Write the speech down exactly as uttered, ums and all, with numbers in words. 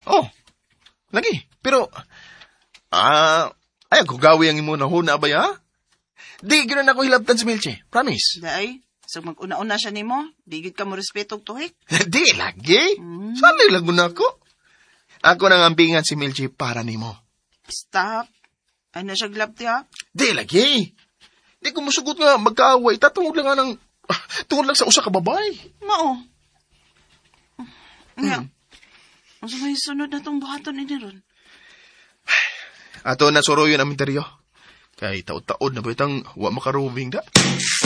Oh, lagi. Pero, ah, ay, ako gawi ang imo na huna ba ya? Di, gano'n ako hilabtan si Milche. Promise. Day, so mag-una-una siya nimo, digid ka mo respeto og tuhik. Di, lagi. Hmm. Sanay lang mo na ako. Ako nang ambingan si Milche para nimo. Stop. Ay na siya glabti ha. Di, lagi. Di ko masugot nga magkaaway. Tatungod lang nga ng, ah, tungod lang sa usa ka babay. Mao. Nga. Hmm. Ang sa may sunod na tong buhaton ini ron. Ato na suruyo ang interior. Kay taod-taod na ba itang wa makaruming da?